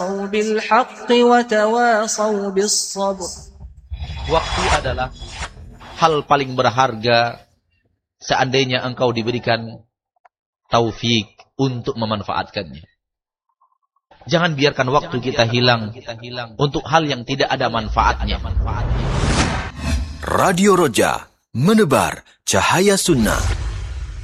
بالحق وتواصوا بالصبر. Waktu adalah hal paling berharga seandainya engkau diberikan taufik untuk memanfaatkannya. Jangan biarkan waktu kita hilang untuk hal yang tidak ada manfaatnya. Radio Roja, menebar cahaya sunnah.